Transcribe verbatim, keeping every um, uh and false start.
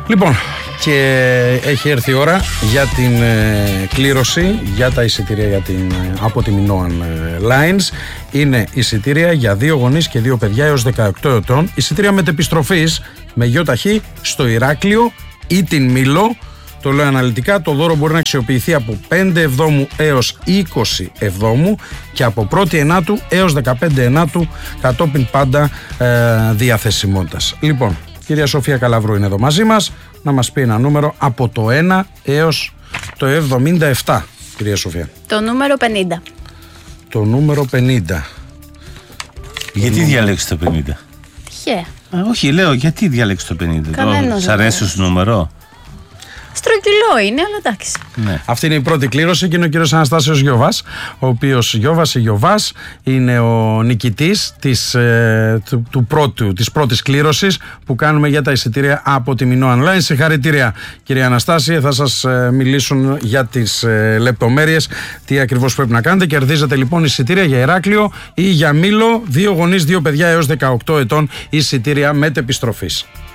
Λοιπόν, και έχει έρθει η ώρα για την ε, κλήρωση για τα εισιτήρια για την, ε, από τη Minoan Lines. Είναι εισιτήρια για δύο γονείς και δύο παιδιά έως δεκαοκτώ ετών. Εισιτήρια μετεπιστροφής με γιοταχή στο Ηράκλειο ή την Μήλο. Το λέω αναλυτικά, το δώρο μπορεί να αξιοποιηθεί από πέντε Εβδόμου έως είκοσι Εβδόμου και από πρώτη Ενάτου έως δεκαπέντε Ενάτου, κατόπιν πάντα ε, διαθεσιμότητας. Λοιπόν, κυρία Σοφία Καλαβρού είναι εδώ μαζί μας να μας πει ένα νούμερο από το ένα έως το εβδομήντα επτά, κυρία Σοφία. Το νούμερο πενήντα. Το νούμερο πενήντα. Γιατί διαλέξεις το πενήντα? Τυχαία. Α, όχι, λέω, γιατί διαλέξεις το πενήντα? Κανένας. Σ' αρέσει το νούμερο? Στρογγυλό είναι, αλλά εντάξει. Ναι. Αυτή είναι η πρώτη κλήρωση και είναι ο κύριος Αναστάσιος Γιώβας, ο οποίος Γιώβας ή Γιωβάς είναι ο νικητής της, ε, του, του πρώτου, της πρώτης κλήρωσης που κάνουμε για τα εισιτήρια από τη Minoan Lines. Συγχαρητήρια, κυρία Αναστάση. Θα σας ε, μιλήσουν για τις ε, λεπτομέρειες, τι ακριβώς πρέπει να κάνετε. Κερδίζετε λοιπόν εισιτήρια για Ηράκλειο ή για Μήλο, δύο γονείς, δύο παιδιά έως δεκαοκτώ ετών, εισιτήρια μετεπιστροφής.